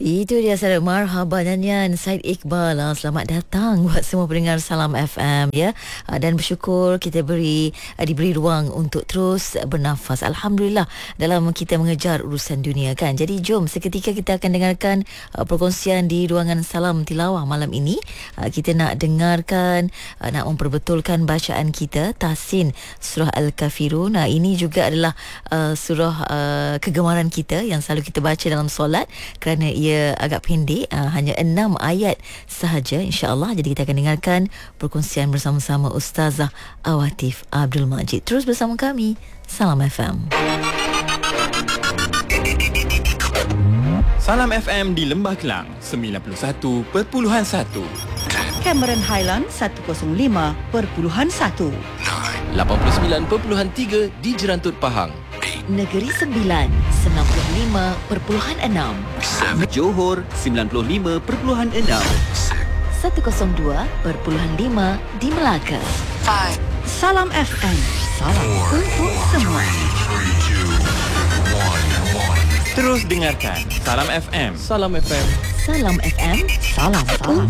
Itu dia Sarah Marhaba nyanyian Said Iqbal. Selamat datang buat semua pendengar Salam FM ya. Dan bersyukur kita diberi ruang untuk terus bernafas. Alhamdulillah dalam kita mengejar urusan dunia kan. Jadi jom seketika kita akan dengarkan perkongsian di ruangan Salam Tilawah malam ini. Kita nak dengarkan, nak memperbetulkan bacaan kita Tahsin surah Al-Kafirun. Ini juga adalah surah kegemaran kita yang selalu kita baca dalam solat kerana ia agak pendek, hanya 6 ayat sahaja insya-Allah. Jadi kita akan dengarkan perkongsian bersama-sama Ustazah Awatif Abdul Majid. Terus bersama kami Salam FM. Salam FM di Lembah Kelang 91.1, Cameron Highland 105.1, 89.3 di Jerantut Pahang, Negeri Sembilan 95.6, Johor 95.6, 102.5 di Melaka. Salam FM, salam untuk semua. Terus dengarkan Salam FM. Salam FM. Salam FM, salam